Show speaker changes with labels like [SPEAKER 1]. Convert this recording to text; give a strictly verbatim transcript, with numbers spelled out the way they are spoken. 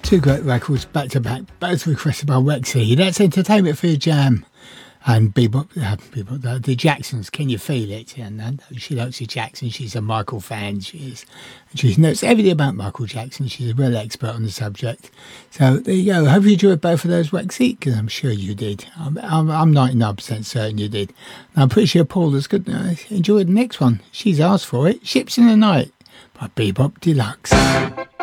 [SPEAKER 1] Two great records back to back, both requested by Rexy. That's Entertainment for Your Jam. And Bebop, uh, Bebop the, the Jacksons, Can You Feel It? And uh, she likes the Jackson. She's a Michael fan. She is. And she knows everything about Michael Jackson. She's a real expert on the subject. So there you go. Hope you enjoyed both of those, Rexy, because I'm sure you did. I'm, I'm, I'm ninety-nine percent certain you did. And I'm pretty sure Paula's good. Uh, enjoy the next one. She's asked for it. Ships in the Night by Bebop Deluxe.